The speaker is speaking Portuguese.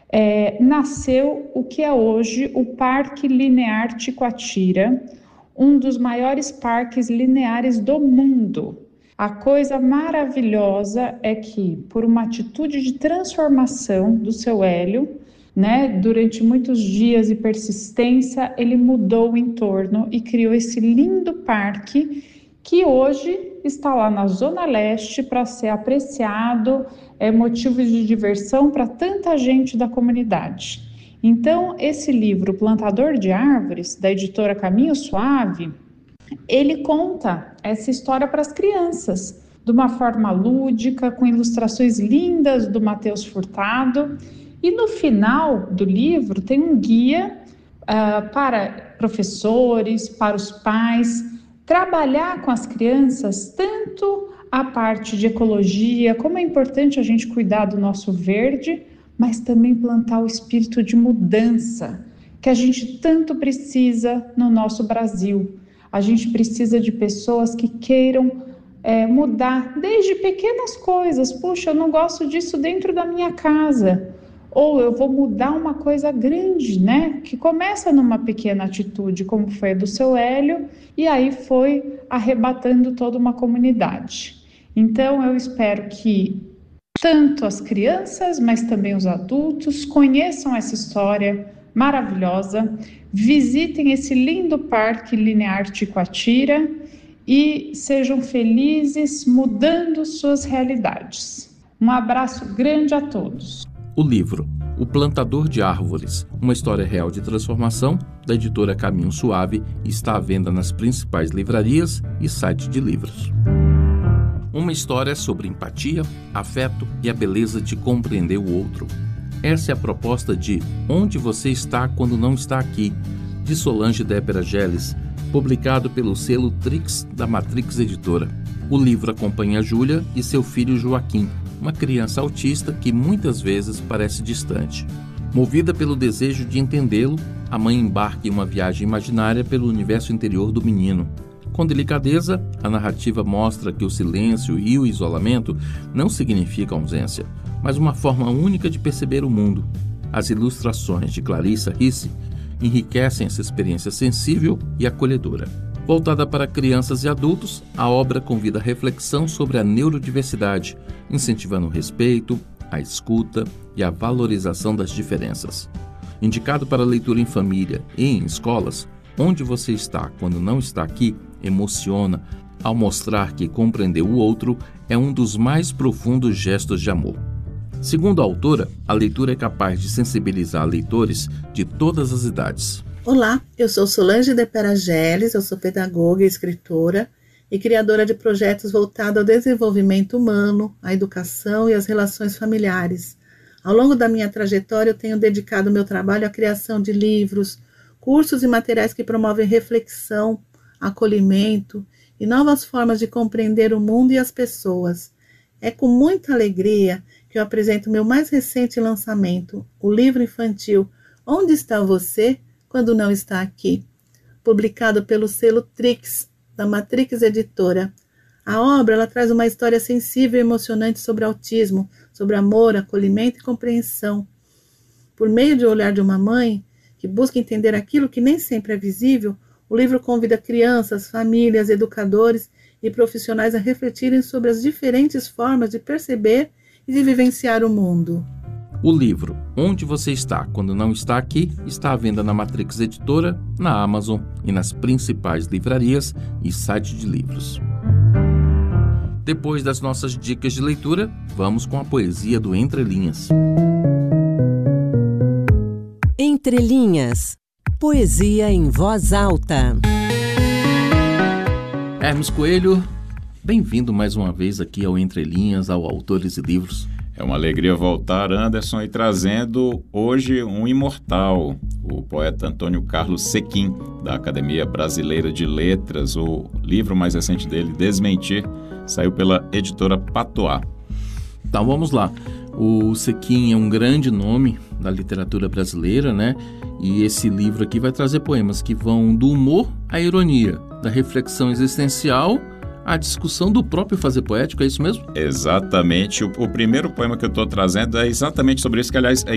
nasceu o que é hoje o Parque Linear Ticoatira, um dos maiores parques lineares do mundo. A coisa maravilhosa é que, por uma atitude de transformação do seu Hélio, durante muitos dias e persistência, ele mudou o entorno e criou esse lindo parque que hoje está lá na Zona Leste para ser apreciado, motivo de diversão para tanta gente da comunidade. Então, esse livro, Plantador de Árvores, da editora Caminho Suave, ele conta essa história para as crianças, de uma forma lúdica, com ilustrações lindas do Matheus Furtado. E no final do livro tem um guia para professores, para os pais, trabalhar com as crianças tanto a parte de ecologia, como é importante a gente cuidar do nosso verde, mas também plantar o espírito de mudança, que a gente tanto precisa no nosso Brasil. A gente precisa de pessoas que queiram mudar desde pequenas coisas. Puxa, eu não gosto disso dentro da minha casa. Ou eu vou mudar uma coisa grande, que começa numa pequena atitude, como foi a do seu Hélio, e aí foi arrebatando toda uma comunidade. Então, eu espero que tanto as crianças, mas também os adultos, conheçam essa história maravilhosa, visitem esse lindo Parque Linear Ticoatira e sejam felizes mudando suas realidades. Um abraço grande a todos. O livro O Plantador de Árvores, uma história real de transformação, da editora Caminho Suave, está à venda nas principais livrarias e sites de livros. Uma história sobre empatia, afeto e a beleza de compreender o outro. Essa é a proposta de Onde Você Está Quando Não Está Aqui, de Solange Dépera Geles, publicado pelo selo Trix da Matrix Editora. O livro acompanha Júlia e seu filho Joaquim, uma criança autista que muitas vezes parece distante. Movida pelo desejo de entendê-lo, a mãe embarca em uma viagem imaginária pelo universo interior do menino. Com delicadeza, a narrativa mostra que o silêncio e o isolamento não significam ausência, mas uma forma única de perceber o mundo. As ilustrações de Clarissa Risse enriquecem essa experiência sensível e acolhedora. Voltada para crianças e adultos, a obra convida a reflexão sobre a neurodiversidade, incentivando o respeito, a escuta e a valorização das diferenças. Indicado para leitura em família e em escolas, Onde Você Está Quando Não Está Aqui emociona ao mostrar que compreender o outro é um dos mais profundos gestos de amor. Segundo a autora, a leitura é capaz de sensibilizar leitores de todas as idades. Olá, eu sou Solange Dépera Geles, eu sou pedagoga e escritora e criadora de projetos voltados ao desenvolvimento humano, à educação e às relações familiares. Ao longo da minha trajetória, eu tenho dedicado meu trabalho à criação de livros, cursos e materiais que promovem reflexão, acolhimento e novas formas de compreender o mundo e as pessoas. É com muita alegria que eu apresento meu mais recente lançamento, o livro infantil Onde Está Você Quando Não Está Aqui, publicado pelo selo Trix, da Matrix Editora. A obra ela traz uma história sensível e emocionante sobre autismo, sobre amor, acolhimento e compreensão. Por meio do olhar de uma mãe que busca entender aquilo que nem sempre é visível, o livro convida crianças, famílias, educadores e profissionais a refletirem sobre as diferentes formas de perceber e de vivenciar o mundo. O livro Onde Você Está Quando Não Está Aqui está à venda na Matrix Editora, na Amazon e nas principais livrarias e sites de livros. Depois das nossas dicas de leitura, vamos com a poesia do Entre Linhas. Entre Linhas. Poesia em voz alta. Hermes Coelho, bem-vindo mais uma vez aqui ao Entre Linhas, ao Autores e Livros. É uma alegria voltar, Anderson, e trazendo hoje um imortal, o poeta Antônio Carlos Sequim, da Academia Brasileira de Letras. O livro mais recente dele, Desmentir, saiu pela editora Patois. Então vamos lá. O Sequim é um grande nome da literatura brasileira, E esse livro aqui vai trazer poemas que vão do humor à ironia, da reflexão existencial à discussão do próprio fazer poético, é isso mesmo? Exatamente. O primeiro poema que eu estou trazendo é exatamente sobre isso, que aliás é